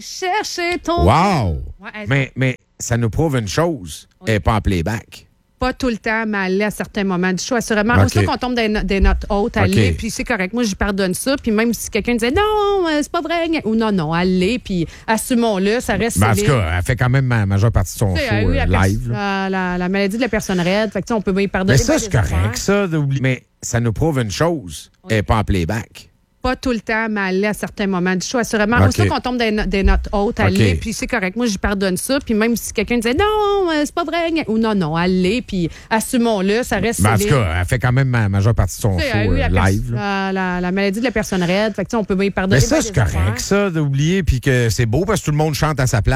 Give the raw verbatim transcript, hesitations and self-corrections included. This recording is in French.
chercher ton... Wow! Ouais, elle- Mais, mais ça nous prouve une chose. Elle n'est pas en playback. Pas tout le temps, mais elle l'est à certains moments du show. Assurément, OK. aussitôt qu'on tombe des, no- des notes hautes, elle OK. l'est, puis c'est correct. Moi, je lui pardonne ça. Puis même si quelqu'un disait non, euh, c'est pas vrai, ou non, non, elle l'est, puis assumons-le, ça reste Mais en tout solide. cas, elle fait quand même la majeure partie de son Tu show sais, elle a eu euh, la, pers- live. là. la, la- la maladie de la personne raide. Fait que, tu sais, on peut bien y pardonner. Mais ça, bien c'est des correct, affaires. ça, d'oublier. Mais ça nous prouve une chose. Elle n'est pas en playback. Pas tout le temps, mais elle l'est à certains moments du show. Assurément, OK. aussitôt qu'on tombe des, no- des notes hautes, elle OK. l'est, puis c'est correct. Moi, je lui pardonne ça. Puis même si quelqu'un disait non, euh, c'est pas vrai, ou non, non, elle l'est, puis assumons-le, ça reste Mais en tout solide. cas, elle fait quand même la majeure partie de son Tu show sais, elle a eu euh, la, pers- live. là. la, la- la maladie de la personne raide. Fait que, tu sais, on peut bien y pardonner. Mais ça, bien c'est des correct, affaires. ça, d'oublier, puis que c'est beau parce que tout le monde chante à sa place.